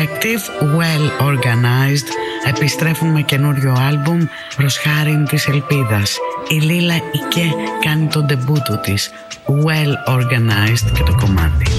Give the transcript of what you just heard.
Collective, Well Organized, επιστρέφουν με καινούριο άλμπουμ προς χάριν της ελπίδας. Η Λίλα Ικέ κάνει τον ντεμπούτο της, Well Organized, και το κομμάτι